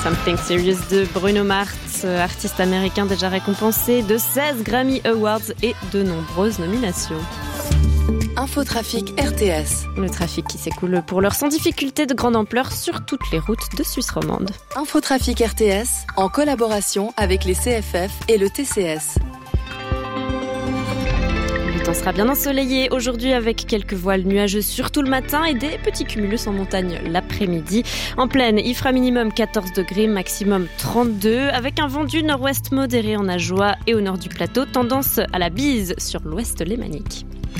Something Serious de Bruno Mars, artiste américain déjà récompensé de 16 Grammy Awards et de nombreuses nominations. Infotrafic RTS. Le trafic qui s'écoule pour l'heure sans difficulté de grande ampleur sur toutes les routes de Suisse romande. Infotrafic RTS en collaboration avec les CFF et le TCS. Le temps sera bien ensoleillé aujourd'hui avec quelques voiles nuageuses surtout le matin et des petits cumulus en montagne l'après-midi. En plaine, il fera minimum 14 degrés, maximum 32 avec un vent du nord-ouest modéré en Ajoie et au nord du plateau, tendance à la bise sur l'ouest lémanique.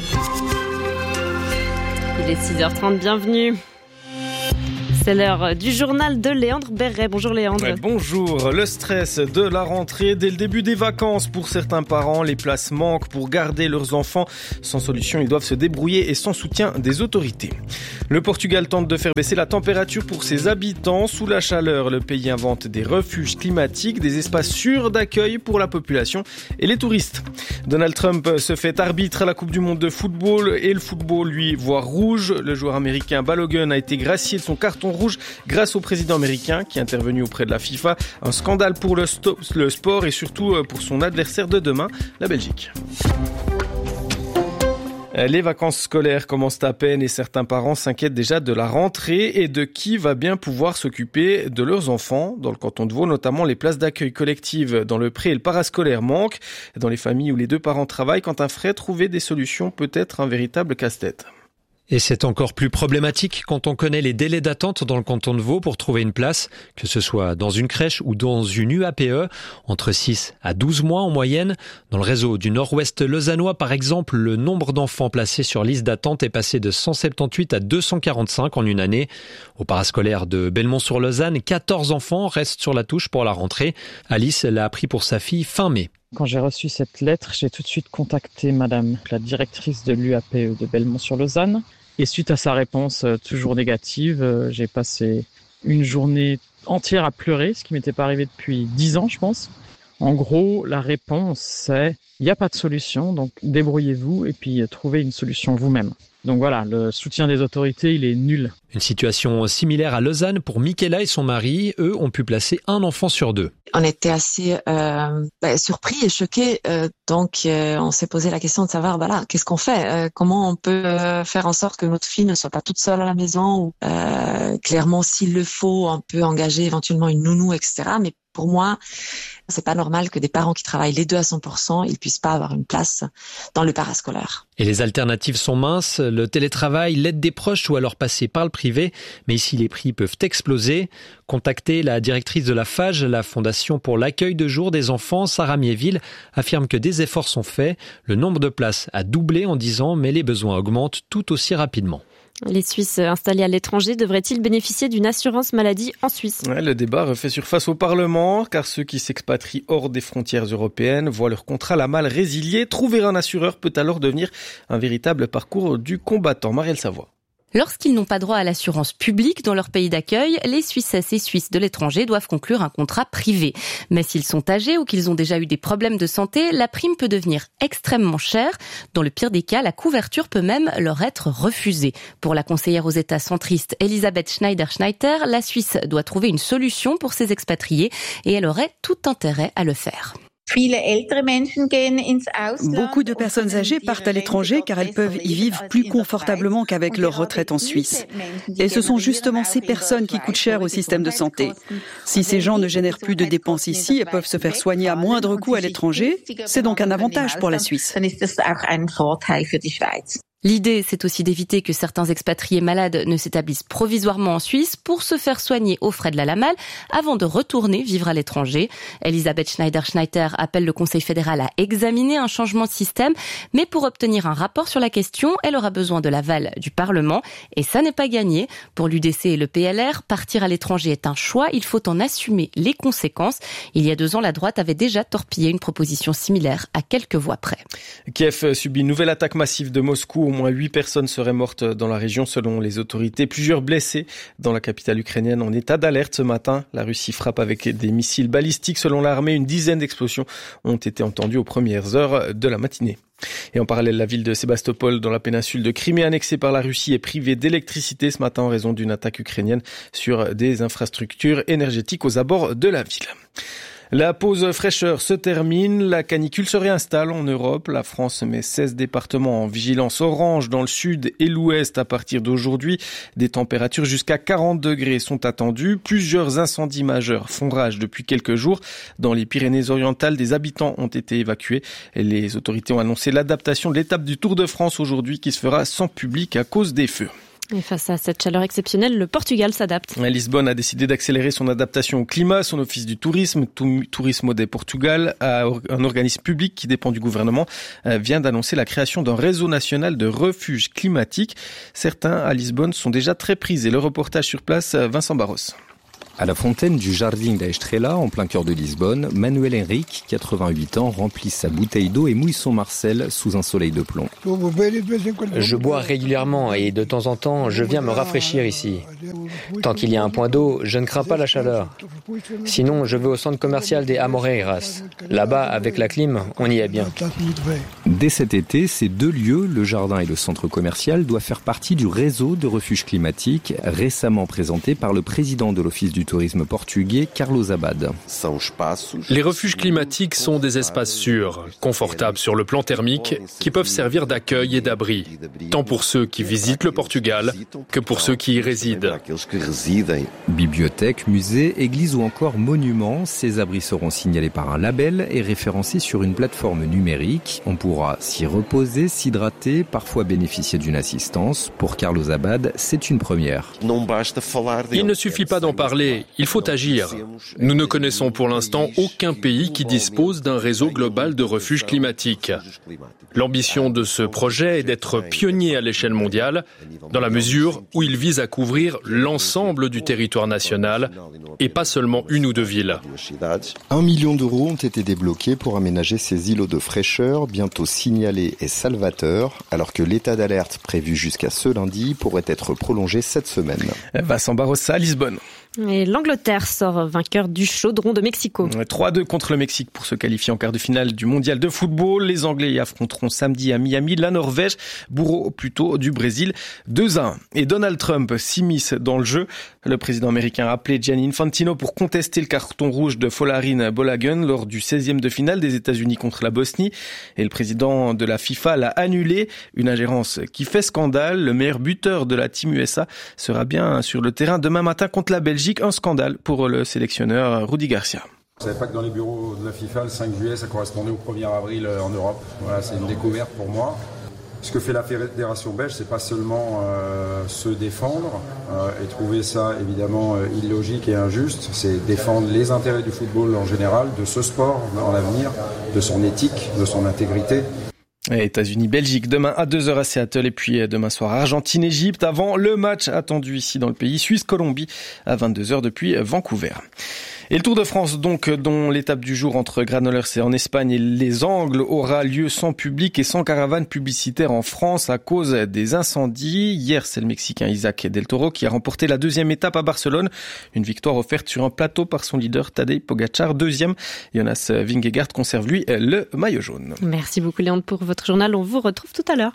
Il est 6h30, bienvenue. C'est l'heure du journal de Léandre Berret. Bonjour Léandre. Bonjour. Le stress de la rentrée dès le début des vacances. Pour certains parents, les places manquent pour garder leurs enfants. Sans solution, ils doivent se débrouiller et sans soutien des autorités. Le Portugal tente de faire baisser la température pour ses habitants. Sous la chaleur, le pays invente des refuges climatiques, des espaces sûrs d'accueil pour la population et les touristes. Donald Trump se fait arbitre à la Coupe du Monde de football et le football, lui, voit rouge. Le joueur américain Balogun a été gracié de son carton rouge grâce au président américain qui est intervenu auprès de la FIFA. Un scandale pour le sport et surtout pour son adversaire de demain, la Belgique. Les vacances scolaires commencent à peine et certains parents s'inquiètent déjà de la rentrée et de qui va bien pouvoir s'occuper de leurs enfants. Dans le canton de Vaud, notamment, les places d'accueil collectives dans le pré et le parascolaire manquent. Dans les familles où les deux parents travaillent, quand un frère trouver des solutions peut être un véritable casse-tête. Et c'est encore plus problématique quand on connaît les délais d'attente dans le canton de Vaud pour trouver une place, que ce soit dans une crèche ou dans une UAPE, entre 6 à 12 mois en moyenne. Dans le réseau du nord-ouest lausannois, par exemple, le nombre d'enfants placés sur liste d'attente est passé de 178 à 245 en une année. Au parascolaire de Belmont-sur-Lausanne, 14 enfants restent sur la touche pour la rentrée. Alice l'a appris pour sa fille fin mai. Quand j'ai reçu cette lettre, j'ai tout de suite contacté madame, la directrice de l'UAPE de Belmont-sur-Lausanne. Et suite à sa réponse toujours négative, j'ai passé une journée entière à pleurer, ce qui m'était pas arrivé depuis 10 ans, je pense. En gros, la réponse, c'est « il n'y a pas de solution, donc débrouillez-vous et puis trouvez une solution vous-même ». Donc voilà, le soutien des autorités, il est nul. Une situation similaire à Lausanne pour Michaela et son mari. Eux ont pu placer un enfant sur deux. On était assez surpris et choqués. Donc, on s'est posé la question de savoir, qu'est-ce qu'on fait ? Comment on peut faire en sorte que notre fille ne soit pas toute seule à la maison ? Clairement, s'il le faut, on peut engager éventuellement une nounou, etc. Mais pour moi, c'est pas normal que des parents qui travaillent les deux à 100%, ils puissent pas avoir une place dans le parascolaire. Et les alternatives sont minces, le télétravail, l'aide des proches ou alors passer par le privé. Mais ici, les prix peuvent exploser. Contactez la directrice de la FAGE, la Fondation pour l'accueil de jour des enfants, Sarah Miéville, affirme que des efforts sont faits. Le nombre de places a doublé en 10 ans, mais les besoins augmentent tout aussi rapidement. Les Suisses installés à l'étranger devraient-ils bénéficier d'une assurance maladie en Suisse ? Le débat refait surface au Parlement, car ceux qui s'expatrient hors des frontières européennes voient leur contrat la mal résilié. Trouver un assureur peut alors devenir un véritable parcours du combattant. Marielle Savoie. Lorsqu'ils n'ont pas droit à l'assurance publique dans leur pays d'accueil, les Suissesses et Suisses de l'étranger doivent conclure un contrat privé. Mais s'ils sont âgés ou qu'ils ont déjà eu des problèmes de santé, la prime peut devenir extrêmement chère. Dans le pire des cas, la couverture peut même leur être refusée. Pour la conseillère aux États centristes Elisabeth Schneider-Schneider, la Suisse doit trouver une solution pour ses expatriés et elle aurait tout intérêt à le faire. Beaucoup de personnes âgées partent à l'étranger car elles peuvent y vivre plus confortablement qu'avec leur retraite en Suisse. Et ce sont justement ces personnes qui coûtent cher au système de santé. Si ces gens ne génèrent plus de dépenses ici et peuvent se faire soigner à moindre coût à l'étranger, c'est donc un avantage pour la Suisse. L'idée, c'est aussi d'éviter que certains expatriés malades ne s'établissent provisoirement en Suisse pour se faire soigner aux frais de la LAMAL avant de retourner vivre à l'étranger. Elisabeth Schneider-Schneider appelle le Conseil fédéral à examiner un changement de système, mais pour obtenir un rapport sur la question, elle aura besoin de l'aval du Parlement et ça n'est pas gagné. Pour l'UDC et le PLR, partir à l'étranger est un choix, il faut en assumer les conséquences. Il y a 2 ans, la droite avait déjà torpillé une proposition similaire à quelques voix près. Kiev subit une nouvelle attaque massive de Moscou. Au moins 8 personnes seraient mortes dans la région selon les autorités. Plusieurs blessés dans la capitale ukrainienne en état d'alerte ce matin. La Russie frappe avec des missiles balistiques. Selon l'armée, une dizaine d'explosions ont été entendues aux premières heures de la matinée. Et en parallèle, la ville de Sébastopol, dans la péninsule de Crimée, annexée par la Russie, est privée d'électricité ce matin en raison d'une attaque ukrainienne sur des infrastructures énergétiques aux abords de la ville. La pause fraîcheur se termine, la canicule se réinstalle en Europe. La France met 16 départements en vigilance orange dans le sud et l'ouest à partir d'aujourd'hui. Des températures jusqu'à 40 degrés sont attendues. Plusieurs incendies majeurs font rage depuis quelques jours. Dans les Pyrénées-Orientales, des habitants ont été évacués. Les autorités ont annoncé l'adaptation de l'étape du Tour de France aujourd'hui qui se fera sans public à cause des feux. Et face à cette chaleur exceptionnelle, le Portugal s'adapte. Lisbonne a décidé d'accélérer son adaptation au climat. Son office du tourisme, Turismo de Portugal, un organisme public qui dépend du gouvernement, vient d'annoncer la création d'un réseau national de refuges climatiques. Certains à Lisbonne sont déjà très prisés. Le reportage sur place, Vincent Barros. À la fontaine du Jardim da Estrela, en plein cœur de Lisbonne, Manuel Henrique, 88 ans, remplit sa bouteille d'eau et mouille son Marcel sous un soleil de plomb. Je bois régulièrement et de temps en temps, je viens me rafraîchir ici. Tant qu'il y a un point d'eau, je ne crains pas la chaleur. Sinon, je vais au centre commercial des Amoreiras. Là-bas, avec la clim, on y est bien. Dès cet été, ces deux lieux, le jardin et le centre commercial, doivent faire partie du réseau de refuges climatiques récemment présenté par le président de l'Office du tourisme portugais, Carlos Abad. Les refuges climatiques sont des espaces sûrs, confortables sur le plan thermique, qui peuvent servir d'accueil et d'abri, tant pour ceux qui visitent le Portugal que pour ceux qui y résident. Bibliothèques, musées, églises ou encore monuments, ces abris seront signalés par un label et référencés sur une plateforme numérique. On pourra s'y reposer, s'hydrater, parfois bénéficier d'une assistance. Pour Carlos Abad, c'est une première. Il ne suffit pas d'en parler. Il faut agir. Nous ne connaissons pour l'instant aucun pays qui dispose d'un réseau global de refuges climatiques. L'ambition de ce projet est d'être pionnier à l'échelle mondiale, dans la mesure où il vise à couvrir l'ensemble du territoire national et pas seulement une ou deux villes. 1 million d'euros ont été débloqués pour aménager ces îlots de fraîcheur, bientôt signalés et salvateurs, alors que l'état d'alerte prévu jusqu'à ce lundi pourrait être prolongé cette semaine. Vincent Barrossa à Lisbonne. Et l'Angleterre sort vainqueur du Chaudron de Mexico. 3-2 contre le Mexique pour se qualifier en quart de finale du mondial de football. Les Anglais y affronteront samedi à Miami la Norvège, bourreau plutôt du Brésil, 2-1. Et Donald Trump s'immisce dans le jeu. Le président américain a appelé Gianni Infantino pour contester le carton rouge de Folarin Balogun lors du 16e de finale des États-Unis contre la Bosnie. Et le président de la FIFA l'a annulé. Une ingérence qui fait scandale. Le meilleur buteur de la Team USA sera bien sur le terrain demain matin contre la Belgique. Un scandale pour le sélectionneur Rudy Garcia. Je ne savais pas que dans les bureaux de la FIFA, le 5 juillet, ça correspondait au 1er avril en Europe. Voilà, c'est une découverte pour moi. Ce que fait la fédération belge, c'est pas seulement se défendre et trouver ça évidemment illogique et injuste, c'est défendre les intérêts du football en général, de ce sport dans l'avenir, de son éthique, de son intégrité. États-Unis-Belgique demain à 2h à Seattle et puis demain soir Argentine-Égypte avant le match attendu ici dans le pays, Suisse-Colombie à 22h depuis Vancouver. Et le Tour de France donc, dont l'étape du jour entre Granollers et en Espagne et les Angles aura lieu sans public et sans caravane publicitaire en France à cause des incendies. Hier, c'est le Mexicain Isaac Del Toro qui a remporté la deuxième étape à Barcelone. Une victoire offerte sur un plateau par son leader Tadej Pogacar. Deuxième, Jonas Vingegaard conserve lui le maillot jaune. Merci beaucoup Léon pour votre journal. On vous retrouve tout à l'heure.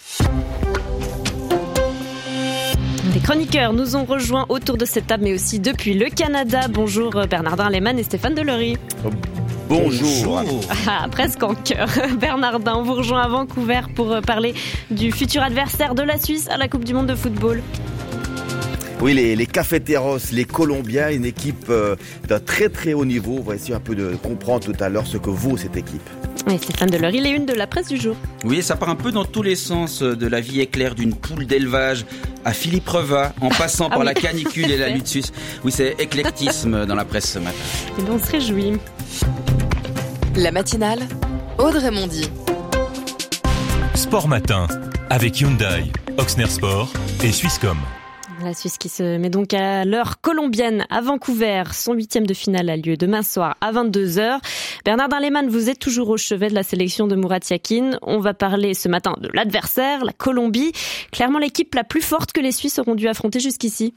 Les chroniqueurs nous ont rejoints autour de cette table, mais aussi depuis le Canada. Bonjour Bernardin Lehmann et Stéphane Delory. Bonjour. Ah, presque en cœur. Bernardin, on vous rejoint à Vancouver pour parler du futur adversaire de la Suisse à la Coupe du Monde de football. Oui, les Cafeteros, les Colombiens, une équipe d'un très très haut niveau. On va essayer un peu de comprendre tout à l'heure ce que vaut cette équipe. Oui, Stéphane Delory, les unes de la presse du jour. Oui, ça part un peu dans tous les sens, de la vie éclair d'une poule d'élevage à Philippe Reva, en passant par la canicule et la lutte suisse. Oui, c'est éclectisme dans la presse ce matin. Et bien, on se réjouit. La matinale, Audrey Mondy. Sport Matin, avec Hyundai, Oxner Sport et Swisscom. La Suisse qui se met donc à l'heure colombienne à Vancouver. Son 8e de finale a lieu demain soir à 22h. Bernardin Lehmann, vous êtes toujours au chevet de la sélection de Murat Yakin. On va parler ce matin de l'adversaire, la Colombie. Clairement l'équipe la plus forte que les Suisses auront dû affronter jusqu'ici.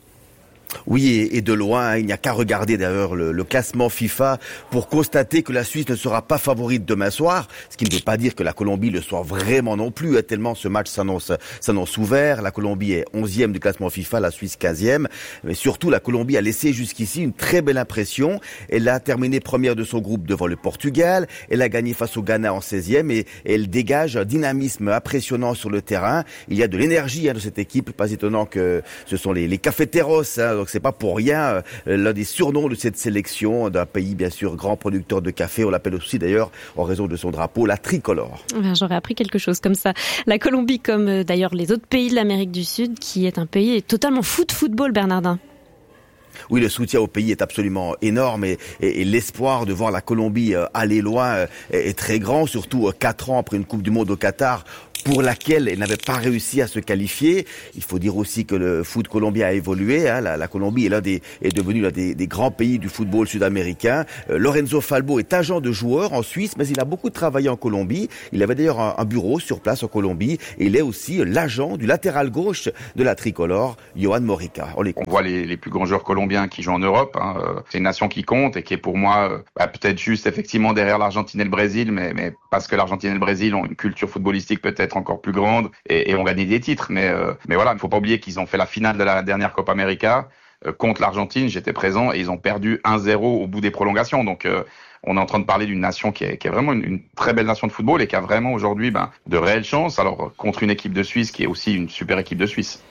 Oui, et de loin, il n'y a qu'à regarder d'ailleurs le classement FIFA pour constater que la Suisse ne sera pas favorite demain soir, ce qui ne veut pas dire que la Colombie le soit vraiment non plus, tellement ce match s'annonce ouvert. La Colombie est 11e du classement FIFA, la Suisse 15e, mais surtout la Colombie a laissé jusqu'ici une très belle impression. Elle a terminé première de son groupe devant le Portugal, elle a gagné face au Ghana en 16e et elle dégage un dynamisme impressionnant sur le terrain. Il y a de l'énergie de cette équipe, pas étonnant que ce sont les cafeteros, donc c'est pas pour rien l'un des surnoms de cette sélection d'un pays bien sûr grand producteur de café. On l'appelle aussi d'ailleurs en raison de son drapeau la tricolore. J'aurais appris quelque chose comme ça. La Colombie, comme d'ailleurs les autres pays de l'Amérique du Sud, qui est un pays totalement football, Bernardin. Oui, le soutien au pays est absolument énorme et l'espoir de voir la Colombie aller loin est très grand, surtout 4 ans après une Coupe du Monde au Qatar pour laquelle elle n'avait pas réussi à se qualifier. Il faut dire aussi que le foot colombien a évolué. La Colombie est devenue l'un des grands pays du football sud-américain. Lorenzo Falbo est agent de joueur en Suisse, mais il a beaucoup travaillé en Colombie. Il avait d'ailleurs un bureau sur place en Colombie et il est aussi l'agent du latéral gauche de la tricolore, Yohan Morica. On voit les plus grands joueurs colombiens qui jouent en Europe. C'est une nation qui compte et qui est pour moi peut-être juste effectivement derrière l'Argentine et le Brésil, mais parce que l'Argentine et le Brésil ont une culture footballistique peut-être encore plus grande et ont gagné des titres. Mais voilà, il ne faut pas oublier qu'ils ont fait la finale de la dernière Copa América contre l'Argentine. J'étais présent et ils ont perdu 1-0 au bout des prolongations. Donc on est en train de parler d'une nation qui est vraiment une très belle nation de football et qui a vraiment aujourd'hui de réelles chances. Alors contre une équipe de Suisse qui est aussi une super équipe de Suisse.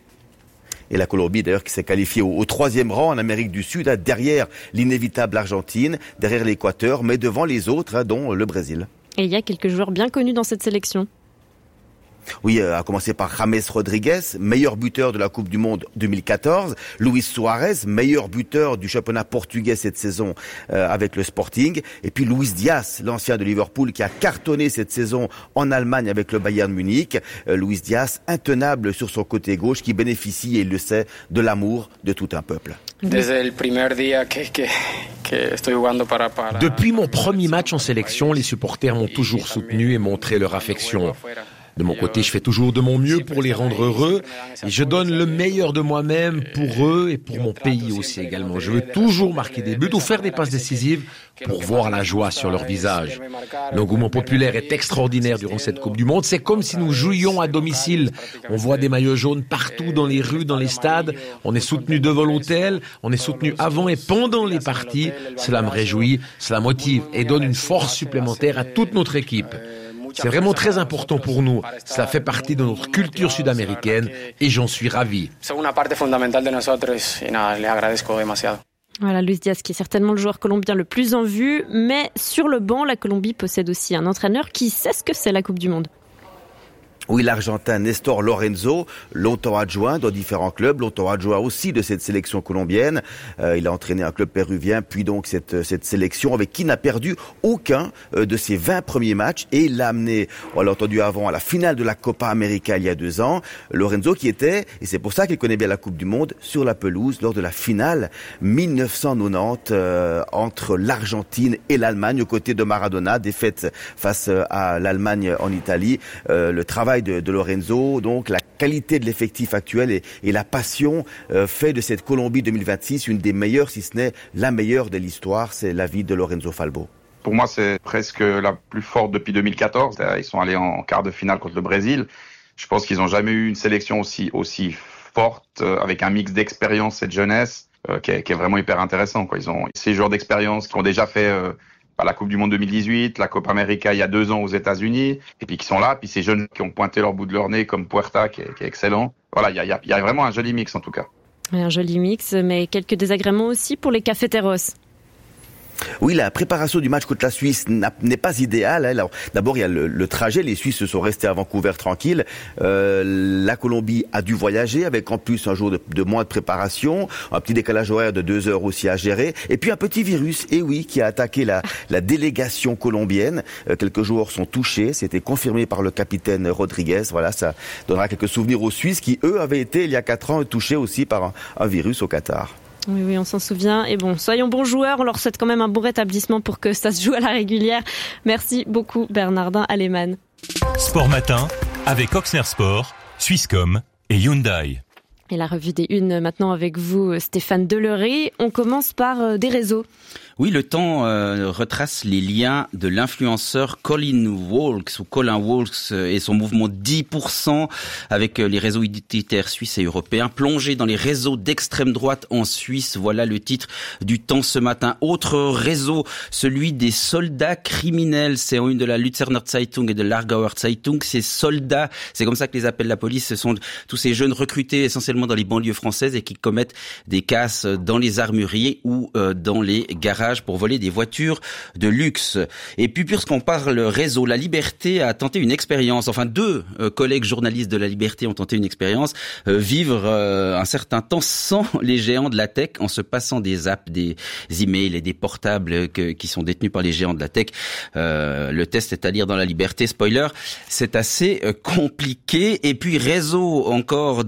Et la Colombie, d'ailleurs, qui s'est qualifiée au 3e rang en Amérique du Sud, derrière l'inévitable Argentine, derrière l'Équateur, mais devant les autres, dont le Brésil. Et il y a quelques joueurs bien connus dans cette sélection. Oui, à commencer par James Rodriguez, meilleur buteur de la Coupe du Monde 2014. Luis Suarez, meilleur buteur du championnat portugais cette saison avec le Sporting. Et puis Luis Diaz, l'ancien de Liverpool, qui a cartonné cette saison en Allemagne avec le Bayern Munich. Luis Diaz, intenable sur son côté gauche, qui bénéficie, et il le sait, de l'amour de tout un peuple. Depuis mon premier match en sélection, les supporters m'ont toujours soutenu et montré leur affection. De mon côté, je fais toujours de mon mieux pour les rendre heureux et je donne le meilleur de moi-même pour eux et pour mon pays aussi également. Je veux toujours marquer des buts ou faire des passes décisives pour voir la joie sur leur visage. L'engouement populaire est extraordinaire durant cette Coupe du Monde. C'est comme si nous jouions à domicile. On voit des maillots jaunes partout dans les rues, dans les stades. On est soutenu devant l'hôtel, on est soutenu avant et pendant les parties. Cela me réjouit, cela motive et donne une force supplémentaire à toute notre équipe. C'est vraiment très important pour nous. Cela fait partie de notre culture sud-américaine et j'en suis ravi. Voilà, Luis Diaz qui est certainement le joueur colombien le plus en vue, mais sur le banc, la Colombie possède aussi un entraîneur qui sait ce que c'est la Coupe du Monde. Oui, l'Argentin Néstor Lorenzo, longtemps adjoint dans différents clubs, longtemps adjoint aussi de cette sélection colombienne. Il a entraîné un club péruvien, puis donc cette sélection avec qui n'a perdu aucun de ses 20 premiers matchs. Et il l'a amené, on l'a entendu avant, à la finale de la Copa América il y a 2 ans. Lorenzo qui était, et c'est pour ça qu'il connaît bien la Coupe du Monde, sur la pelouse lors de la finale 1990 entre l'Argentine et l'Allemagne aux côtés de Maradona, défaite face à l'Allemagne en Italie. Le travail de Lorenzo, donc la qualité de l'effectif actuel et la passion fait de cette Colombie 2026 une des meilleures, si ce n'est la meilleure de l'histoire. C'est l'avis de Lorenzo Falbo. Pour moi, c'est presque la plus forte depuis 2014. Ils sont allés en quart de finale contre le Brésil. Je pense qu'ils n'ont jamais eu une sélection aussi forte, avec un mix d'expérience et de jeunesse qui est vraiment hyper intéressant. Ils ont ces joueurs d'expérience qui ont déjà fait la Coupe du Monde 2018, la Copa América il y a 2 ans aux États-Unis, et puis qui sont là, puis ces jeunes qui ont pointé leur bout de leur nez comme Puerta qui est excellent. Voilà, il y a vraiment un joli mix en tout cas. Un joli mix, mais quelques désagréments aussi pour les cafeteros. Oui, la préparation du match contre la Suisse n'est pas idéale. Alors, d'abord, il y a le trajet. Les Suisses se sont restés à Vancouver tranquilles. La Colombie a dû voyager avec en plus un jour de moins de préparation, un petit décalage horaire de 2 heures aussi à gérer, et puis un petit virus, qui a attaqué la délégation colombienne. Quelques joueurs sont touchés. C'était confirmé par le capitaine Rodriguez. Voilà, ça donnera quelques souvenirs aux Suisses qui, eux, avaient été, il y a 4 ans, touchés aussi par un virus au Qatar. Oui, on s'en souvient. Et bon, soyons bons joueurs. On leur souhaite quand même un bon rétablissement pour que ça se joue à la régulière. Merci beaucoup, Bernardin Aleman. Sport Matin, avec Oxner Sport, Swisscom et Hyundai. Et la revue des Unes maintenant avec vous, Stéphane Delerey. On commence par des réseaux. Oui, le Temps retrace les liens de l'influenceur Colin Walks et son mouvement 10% avec les réseaux identitaires suisses et européens, plongés dans les réseaux d'extrême droite en Suisse. Voilà le titre du Temps ce matin. Autre réseau, celui des soldats criminels. C'est en une de la Luzerner Zeitung et de l'Aargauer Zeitung. Ces soldats, c'est comme ça que les appelle la police. Ce sont tous ces jeunes recrutés essentiellement dans les banlieues françaises et qui commettent des casses dans les armuriers ou dans les garages pour voler des voitures de luxe. Et puis, puisqu'on parle réseau, La Liberté a tenté une expérience. Enfin, 2 collègues journalistes de La Liberté ont tenté une expérience. Vivre un certain temps sans les géants de la tech, en se passant des apps, des emails et des portables qui sont détenus par les géants de la tech. Le test est à lire dans La Liberté. Spoiler, c'est assez compliqué. Et puis, réseau encore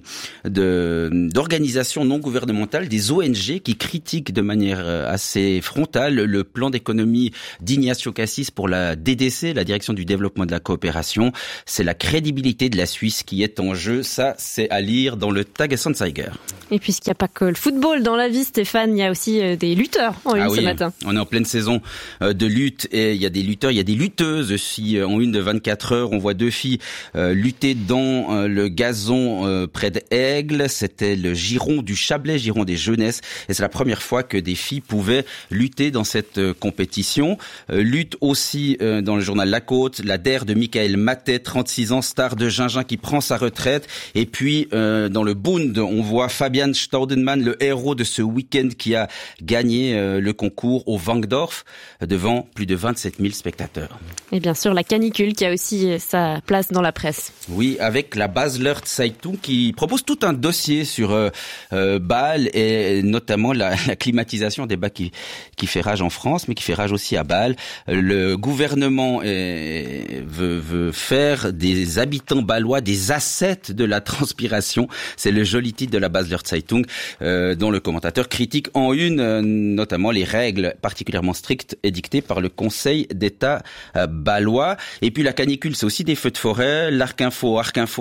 d'organisations non gouvernementales, des ONG qui critiquent de manière assez frontale le plan d'économie d'Ignacio Cassis pour la DDC, la Direction du Développement de la Coopération. C'est la crédibilité de la Suisse qui est en jeu. Ça, c'est à lire dans le Tagesanzeiger. Et puisqu'il n'y a pas que le football dans la vie, Stéphane, il y a aussi des lutteurs en une ce matin. On est en pleine saison de lutte et il y a des lutteurs, il y a des lutteuses aussi. En une de 24 heures, on voit 2 filles lutter dans le gazon près d'Aigle. C'était le giron du Chablais, giron des jeunesses. Et c'est la première fois que des filles pouvaient lutter dans cette compétition. Lutte aussi dans le journal La Côte, la DER de Michael Matet, 36 ans, star de Gingin qui prend sa retraite. Et puis dans le Bund, on voit Fabian Staudenmann, le héros de ce week-end qui a gagné le concours au Wankdorf devant plus de 27 000 spectateurs. Et bien sûr la canicule qui a aussi sa place dans la presse. Oui, avec la Basler Zeitung qui propose tout un dossier sur Bâle et notamment la climatisation des bacs qui fait rage en France, mais qui fait rage aussi à Bâle. Le gouvernement veut faire des habitants bâlois des ascètes de la transpiration. C'est le joli titre de la Basler Zeitung, dont le commentateur critique en une notamment les règles particulièrement strictes édictées par le Conseil d'État bâlois. Et puis la canicule, c'est aussi des feux de forêt. Arc Info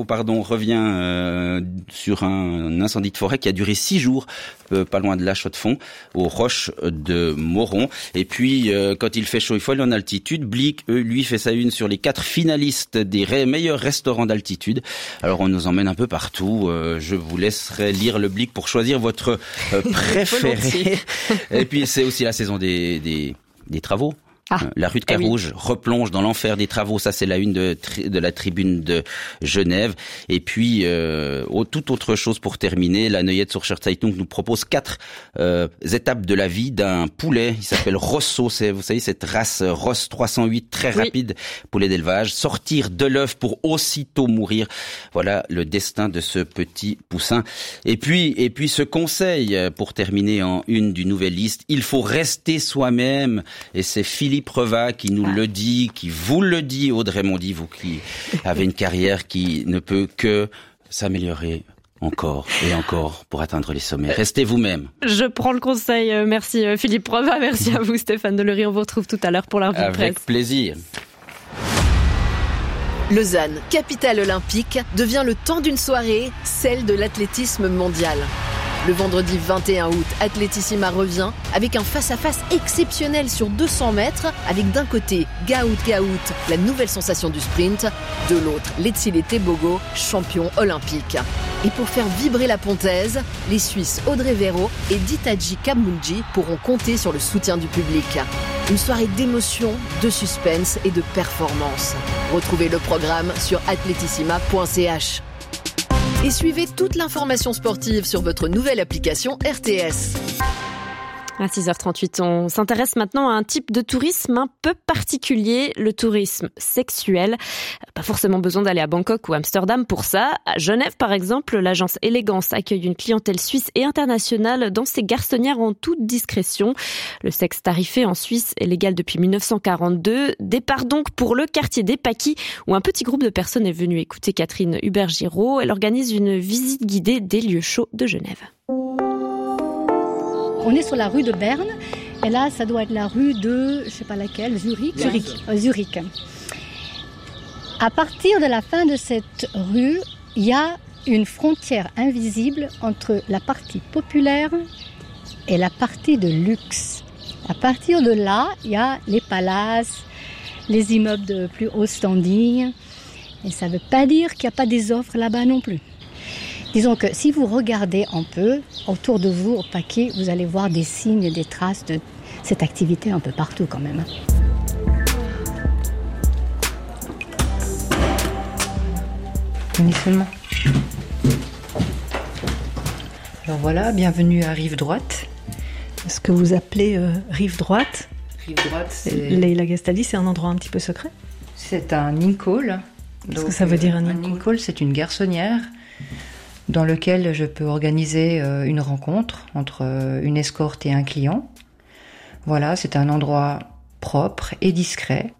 revient sur un incendie de forêt qui a duré 6 jours, pas loin de La Chaux-de-Fonds, aux Roches de Moron. Et puis, quand il fait chaud, il faut aller en altitude. Blick, lui, fait sa une sur les 4 finalistes des meilleurs restaurants d'altitude. Alors, on nous emmène un peu partout. Je vous laisserai lire le Blick pour choisir votre préféré. Et puis, c'est aussi la saison des travaux. La rue de Carouge replonge dans l'enfer des travaux. Ça, c'est la une de la tribune de Genève. Et puis, toute autre chose pour terminer, la Neuillet-sur-Cher Zeitung nous propose 4 étapes de la vie d'un poulet. Il s'appelle Rosso. C'est, vous savez, cette race Ross 308, très rapide, poulet d'élevage. Sortir de l'œuf pour aussitôt mourir. Voilà le destin de ce petit poussin. Et puis ce conseil, pour terminer en une du Nouvelle Liste, il faut rester soi-même. Et c'est Philippe Reva qui nous le dit, qui vous le dit, Audrey Mondy, vous qui avez une carrière qui ne peut que s'améliorer encore et encore pour atteindre les sommets. Restez vous-même. Je prends le conseil. Merci Philippe Reva, merci à vous Stéphane Delerey. On vous retrouve tout à l'heure pour la revue de presse. Avec plaisir. Lausanne, capitale olympique, devient le temps d'une soirée, celle de l'athlétisme mondial. Le vendredi 21 août, Atletissima revient avec un face-à-face exceptionnel sur 200 mètres, avec d'un côté Gaout, la nouvelle sensation du sprint, de l'autre Letsile Tebogo, champion olympique. Et pour faire vibrer la pontaise, les Suisses Audrey Véro et Ditaji Kamunji pourront compter sur le soutien du public. Une soirée d'émotion, de suspense et de performance. Retrouvez le programme sur atletissima.ch. Et suivez toute l'information sportive sur votre nouvelle application RTS. À 6h38, on s'intéresse maintenant à un type de tourisme un peu particulier, le tourisme sexuel. Pas forcément besoin d'aller à Bangkok ou Amsterdam pour ça. À Genève, par exemple, l'agence Élégance accueille une clientèle suisse et internationale dans ses garçonnières en toute discrétion. Le sexe tarifé en Suisse est légal depuis 1942. Départ donc pour le quartier des Paquis, où un petit groupe de personnes est venu écouter Catherine Hubert-Giraud. Elle organise une visite guidée des lieux chauds de Genève. On est sur la rue de Berne, et là, ça doit être la rue de, je ne sais pas laquelle, Zurich. À partir de la fin de cette rue, il y a une frontière invisible entre la partie populaire et la partie de luxe. À partir de là, il y a les palaces, les immeubles de plus haut standing, et ça ne veut pas dire qu'il n'y a pas des offres là-bas non plus. Disons que si vous regardez un peu autour de vous au Paquis, vous allez voir des signes et des traces de cette activité un peu partout quand même. On est seulement. Alors voilà, bienvenue à Rive Droite. Ce que vous appelez Rive Droite. Rive Droite, c'est... Leila Gastali, c'est un endroit un petit peu secret. C'est un in-call. Qu'est-ce que ça veut dire un in-call ? Un in-call, c'est une garçonnière dans lequel je peux organiser une rencontre entre une escorte et un client. Voilà, c'est un endroit propre et discret.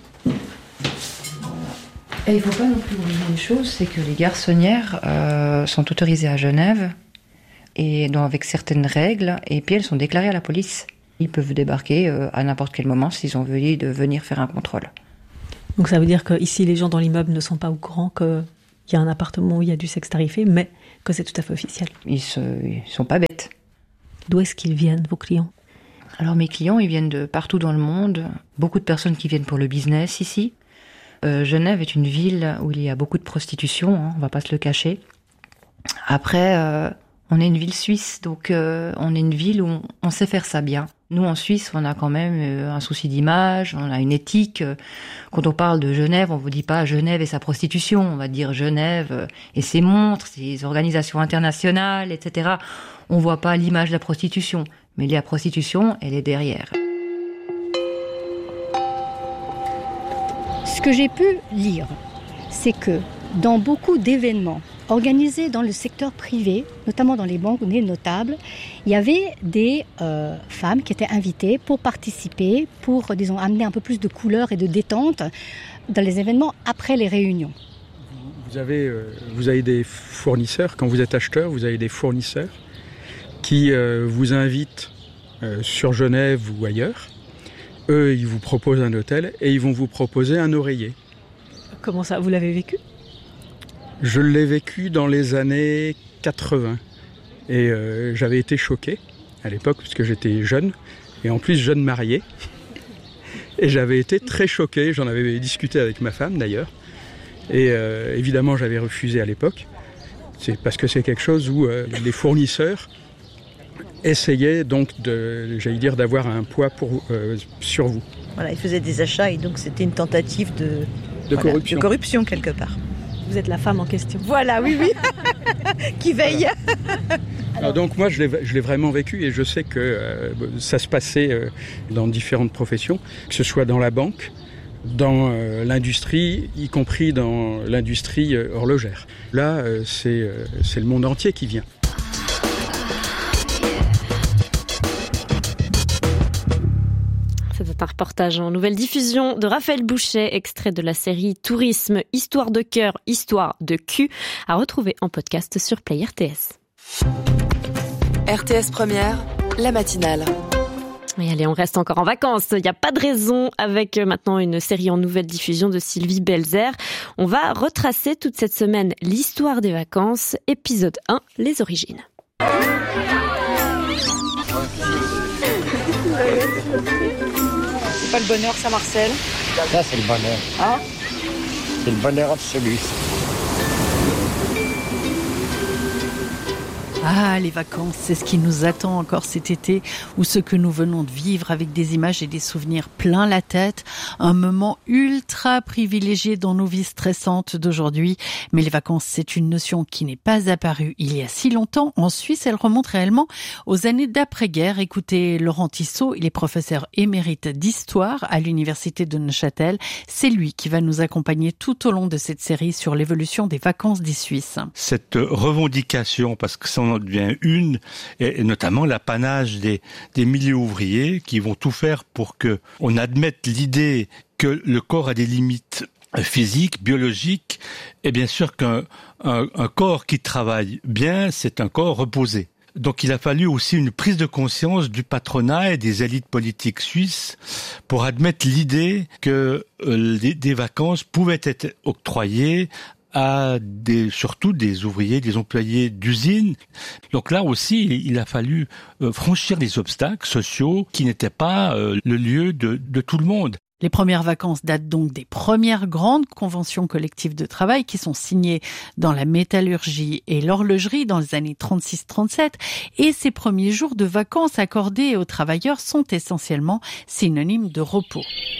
Et il ne faut pas non plus oublier une chose, c'est que les garçonnières sont autorisées à Genève et donc avec certaines règles, et puis elles sont déclarées à la police. Ils peuvent débarquer à n'importe quel moment s'ils ont envie de venir faire un contrôle. Donc ça veut dire qu'ici, les gens dans l'immeuble ne sont pas au courant qu'il y a un appartement où il y a du sexe tarifé, mais que c'est tout à fait officiel. Ils sont pas bêtes. D'où est-ce qu'ils viennent, vos clients ? Alors mes clients, ils viennent de partout dans le monde. Beaucoup de personnes qui viennent pour le business ici. Genève est une ville où il y a beaucoup de prostitution, on va pas se le cacher. Après, on est une ville suisse, donc on est une ville où on sait faire ça bien. Nous, en Suisse, on a quand même un souci d'image, on a une éthique. Quand on parle de Genève, on ne vous dit pas Genève et sa prostitution, on va dire Genève et ses montres, ses organisations internationales, etc. On ne voit pas l'image de la prostitution, mais la prostitution, elle est derrière. Ce que j'ai pu lire, c'est que dans beaucoup d'événements organisés dans le secteur privé, notamment dans les banques notables, il y avait des femmes qui étaient invitées pour participer, pour, disons, amener un peu plus de couleur et de détente dans les événements après les réunions. Vous avez des fournisseurs, quand vous êtes acheteur, vous avez des fournisseurs qui vous invitent sur Genève ou ailleurs. Eux, ils vous proposent un hôtel et ils vont vous proposer un oreiller. Comment ça, vous l'avez vécu ? Je l'ai vécu dans les années 80 et j'avais été choqué à l'époque parce que j'étais jeune et en plus jeune marié. Et j'avais été très choqué, j'en avais discuté avec ma femme d'ailleurs. Et évidemment j'avais refusé à l'époque. C'est parce que c'est quelque chose où les fournisseurs essayaient donc d'avoir un poids sur vous. Voilà, ils faisaient des achats et donc c'était une tentative de corruption quelque part. Vous êtes la femme en question. Voilà, oui. Qui veille. Alors donc moi je l'ai vraiment vécu et je sais que ça se passait dans différentes professions, que ce soit dans la banque, dans l'industrie, y compris dans l'industrie horlogère. Là, c'est le monde entier qui vient. C'est un reportage en nouvelle diffusion de Raphaël Bouchet, extrait de la série Tourisme, Histoire de cœur, Histoire de cul, à retrouver en podcast sur Play RTS. RTS Première, la matinale. Et allez, on reste encore en vacances. Il n'y a pas de raison avec maintenant une série en nouvelle diffusion de Sylvie Belzer. On va retracer toute cette semaine l'histoire des vacances. Épisode 1, les origines. C'est pas le bonheur, ça, Marcel ? Ça, c'est le bonheur. Hein ? C'est le bonheur absolu. Ah, les vacances, c'est ce qui nous attend encore cet été, ou ce que nous venons de vivre avec des images et des souvenirs plein la tête. Un moment ultra privilégié dans nos vies stressantes d'aujourd'hui. Mais les vacances, c'est une notion qui n'est pas apparue il y a si longtemps. En Suisse, elle remonte réellement aux années d'après-guerre. Écoutez Laurent Tissot, il est professeur émérite d'histoire à l'université de Neuchâtel. C'est lui qui va nous accompagner tout au long de cette série sur l'évolution des vacances des Suisses. Cette revendication, parce que ça en devient une, et notamment l'apanage des milieux ouvriers qui vont tout faire pour que on admette l'idée que le corps a des limites physiques, biologiques, et bien sûr qu'un corps qui travaille bien, c'est un corps reposé. Donc il a fallu aussi une prise de conscience du patronat et des élites politiques suisses pour admettre l'idée que des vacances pouvaient être octroyées à surtout des ouvriers, des employés d'usines. Donc là aussi, il a fallu franchir des obstacles sociaux qui n'étaient pas le lieu de tout le monde. Les premières vacances datent donc des premières grandes conventions collectives de travail qui sont signées dans la métallurgie et l'horlogerie dans les années 36-37. Et ces premiers jours de vacances accordés aux travailleurs sont essentiellement synonymes de repos.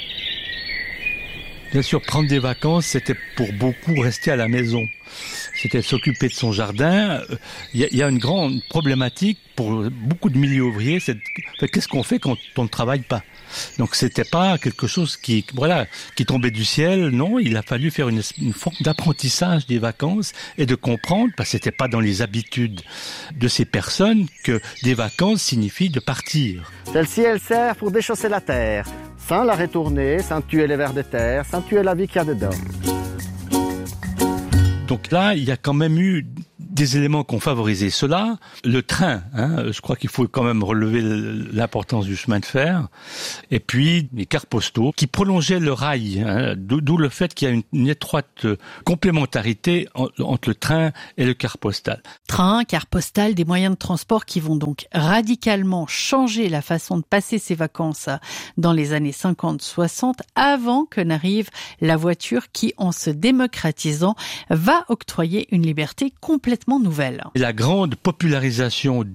Bien sûr, prendre des vacances, c'était pour beaucoup rester à la maison. C'était s'occuper de son jardin. Il y a une grande problématique pour beaucoup de milieux ouvriers, c'est qu'est-ce qu'on fait quand on ne travaille pas? Donc c'était pas quelque chose qui tombait du ciel. Non, il a fallu faire une forme d'apprentissage des vacances et de comprendre, parce que c'était pas dans les habitudes de ces personnes, que des vacances signifient de partir. Celle-ci, elle sert pour déchausser la terre, sans la retourner, sans tuer les vers de terre, sans tuer la vie qu'il y a dedans. Donc là, il y a quand même eu des éléments qui ont favorisé cela. Le train, je crois qu'il faut quand même relever l'importance du chemin de fer. Et puis, les cars postaux qui prolongeaient le rail, d'où le fait qu'il y a une étroite complémentarité entre le train et le car postal. Train, car postal, des moyens de transport qui vont donc radicalement changer la façon de passer ses vacances dans les années 50-60, avant que n'arrive la voiture qui, en se démocratisant, va octroyer une liberté complètement nouvelle. La grande popularisation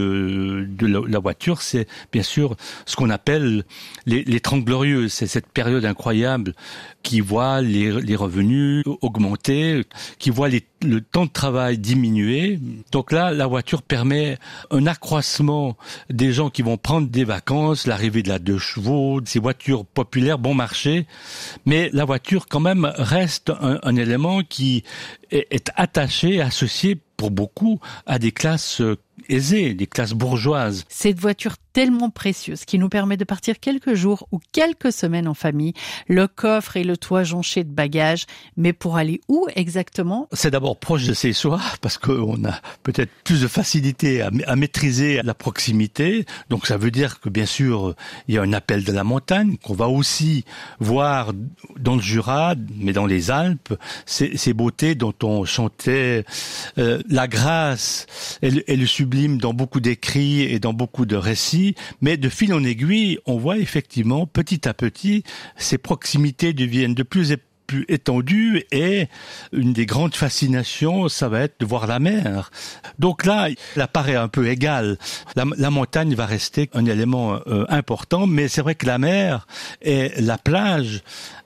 de la voiture, c'est bien sûr ce qu'on appelle les 30 glorieuses. C'est cette période incroyable qui voit les revenus augmenter, qui voit le temps de travail diminuer. Donc là, la voiture permet un accroissement des gens qui vont prendre des vacances, l'arrivée de la 2 chevaux, ces voitures populaires bon marché. Mais la voiture, quand même, reste un élément qui est attaché, associé pour beaucoup à des classes aisées, des classes bourgeoises. Cette voiture tellement précieuse qui nous permet de partir quelques jours ou quelques semaines en famille, le coffre et le toit jonchés de bagages, mais pour aller où exactement? C'est d'abord proche de chez soi, parce qu'on a peut-être plus de facilité à maîtriser la proximité. Donc ça veut dire que bien sûr, il y a un appel de la montagne, qu'on va aussi voir dans le Jura, mais dans les Alpes, ces beautés dont on chantait la grâce et le sublime dans beaucoup d'écrits et dans beaucoup de récits. Mais de fil en aiguille, on voit effectivement, petit à petit, ces proximités deviennent de plus en plus étendues, et une des grandes fascinations, ça va être de voir la mer. Donc là, elle apparaît un peu égale. La montagne va rester un élément important, mais c'est vrai que la mer et la plage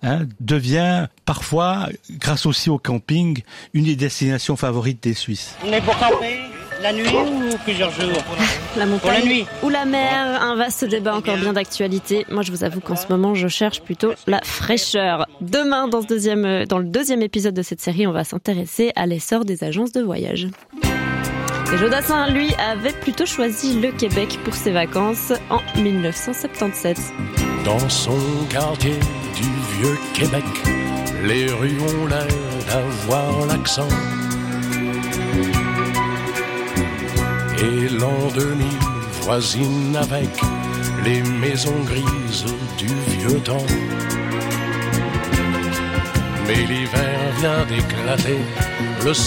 devient parfois, grâce aussi au camping, une des destinations favorites des Suisses. On est pour camper la nuit ou plusieurs jours? La montagne pour la nuit ou la mer, un vaste débat encore bien d'actualité. Moi, je vous avoue qu'en ce moment, je cherche plutôt la fraîcheur. Demain, dans le deuxième épisode de cette série, on va s'intéresser à l'essor des agences de voyage. Et Jodassin, lui, avait plutôt choisi le Québec pour ses vacances en 1977. Dans son quartier du vieux Québec, les rues ont l'air d'avoir l'accent. Et l'an 2000 voisine avec les maisons grises du vieux temps. Mais l'hiver vient d'éclater, le